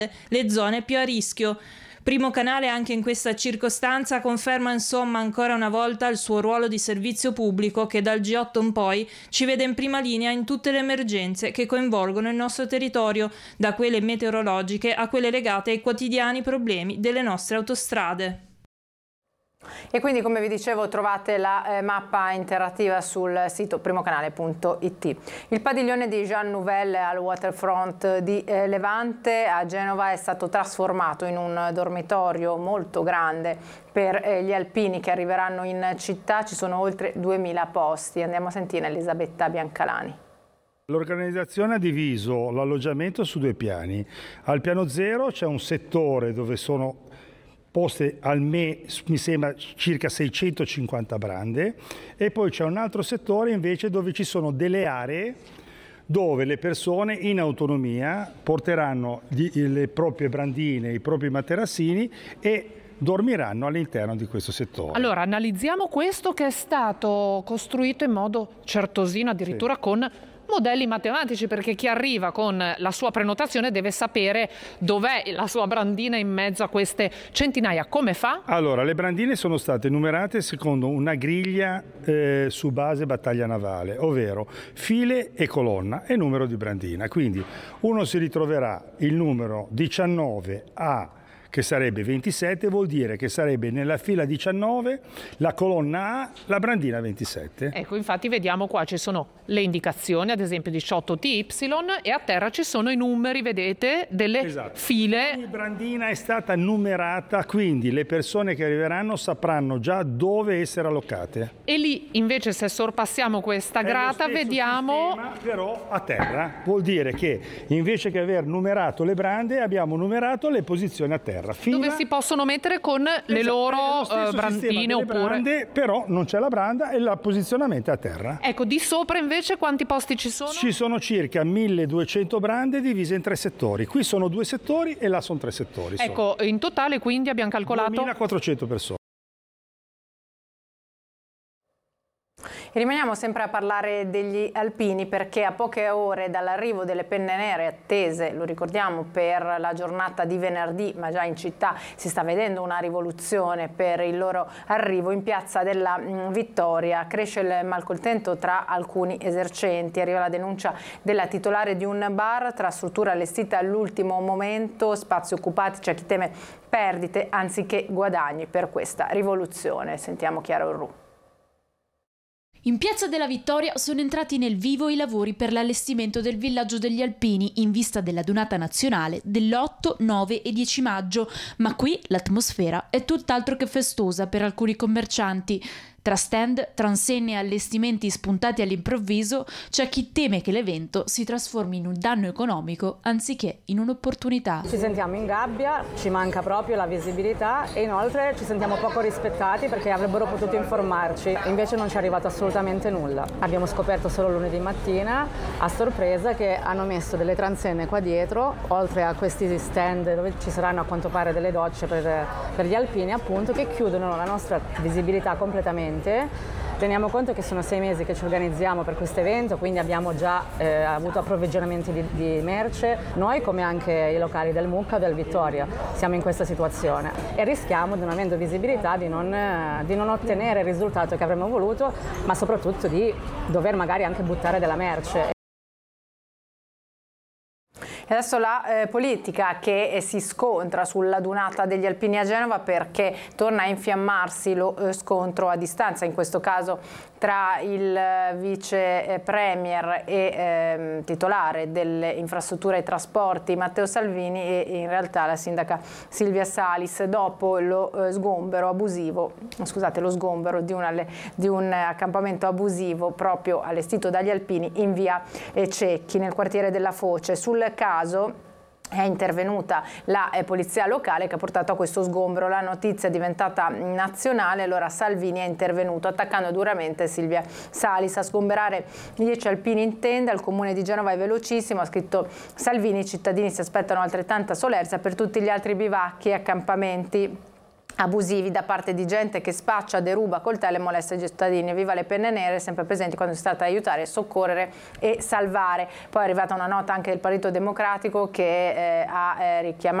le zone più a rischio. Primo Canale anche in questa circostanza conferma insomma ancora una volta il suo ruolo di servizio pubblico che dal G8 in poi ci vede in prima linea in tutte le emergenze che coinvolgono il nostro territorio, da quelle meteorologiche a quelle legate ai quotidiani problemi delle nostre autostrade. E quindi, come vi dicevo, trovate la mappa interattiva sul sito primocanale.it. Il padiglione di Jean Nouvel al waterfront di Levante a Genova è stato trasformato in un dormitorio molto grande per gli alpini che arriveranno in città. Ci sono oltre 2000 posti. Andiamo a sentire Elisabetta Biancalani. L'organizzazione ha diviso l'alloggiamento su 2 piani. Al piano 0 c'è un settore dove sono poste mi sembra circa 650 brande, e poi c'è un altro settore invece dove ci sono delle aree dove le persone in autonomia porteranno le proprie brandine, i propri materassini e dormiranno all'interno di questo settore. Allora, analizziamo questo che è stato costruito in modo certosino, addirittura con modelli matematici, perché chi arriva con la sua prenotazione deve sapere dov'è la sua brandina in mezzo a queste centinaia. Come fa? Allora, le brandine sono state numerate secondo una griglia su base battaglia navale, ovvero file e colonna e numero di brandina. Quindi uno si ritroverà il numero 19A, che sarebbe 27, vuol dire che sarebbe nella fila 19, la colonna A, la brandina 27. Ecco, infatti vediamo qua ci sono le indicazioni, ad esempio 18TY, e a terra ci sono i numeri, vedete, delle file. Ogni brandina è stata numerata, quindi le persone che arriveranno sapranno già dove essere allocate. E lì invece, se sorpassiamo questa grata, vediamo sistema, però a terra. Vuol dire che invece che aver numerato le brande, abbiamo numerato le posizioni a terra. Dove si possono mettere con le loro brandine oppure brande, però non c'è la branda e il posizionamento è a terra. Ecco, di sopra invece quanti posti ci sono? Ci sono circa 1200 brande divise in 3 settori. Qui sono 2 settori e là sono 3 settori. Ecco, in totale quindi abbiamo calcolato 2400 persone. E rimaniamo sempre a parlare degli alpini, perché a poche ore dall'arrivo delle penne nere attese, lo ricordiamo, per la giornata di venerdì, ma già in città si sta vedendo una rivoluzione per il loro arrivo. In piazza della Vittoria cresce il malcontento tra alcuni esercenti. Arriva la denuncia della titolare di un bar, tra struttura allestita all'ultimo momento, spazi occupati, c'è chi teme perdite anziché guadagni per questa rivoluzione. Sentiamo Chiara Orru. In piazza della Vittoria sono entrati nel vivo i lavori per l'allestimento del villaggio degli alpini in vista della donata nazionale dell'8, 9 e 10 maggio, ma qui l'atmosfera è tutt'altro che festosa per alcuni commercianti. Tra stand, transenne e allestimenti spuntati all'improvviso, c'è chi teme che l'evento si trasformi in un danno economico anziché in un'opportunità. Ci sentiamo in gabbia, ci manca proprio la visibilità e inoltre ci sentiamo poco rispettati perché avrebbero potuto informarci, invece non ci è arrivato assolutamente nulla. Abbiamo scoperto solo lunedì mattina, a sorpresa, che hanno messo delle transenne qua dietro, oltre a questi stand dove ci saranno a quanto pare delle docce per gli alpini, appunto, che chiudono la nostra visibilità completamente. Teniamo conto che sono 6 mesi che ci organizziamo per questo evento, quindi abbiamo già avuto approvvigionamenti di merce, noi come anche i locali del Mucca o del Vittoria siamo in questa situazione e rischiamo, non avendo visibilità, di non ottenere il risultato che avremmo voluto, ma soprattutto di dover magari anche buttare della merce. E adesso la politica che si scontra sulla dunata degli alpini a Genova, perché torna a infiammarsi lo scontro a distanza, in questo caso tra il vice premier e titolare delle infrastrutture e trasporti Matteo Salvini e in realtà la sindaca Silvia Salis, dopo lo sgombero abusivo, lo sgombero di un accampamento abusivo proprio allestito dagli alpini in via Cecchi nel quartiere della Foce. Sul caso è intervenuta la polizia locale che ha portato a questo sgombero. La notizia è diventata nazionale, allora Salvini è intervenuto attaccando duramente Silvia Salis. A sgomberare 10 alpini in tenda, il comune di Genova è velocissimo, ha scritto Salvini, i cittadini si aspettano altrettanta solerzia per tutti gli altri bivacchi e accampamenti abusivi da parte di gente che spaccia, deruba, coltella e molesta i cittadini. Viva le penne nere, sempre presenti quando si tratta di aiutare, soccorrere e salvare. Poi è arrivata una nota anche del Partito Democratico che ha richiamato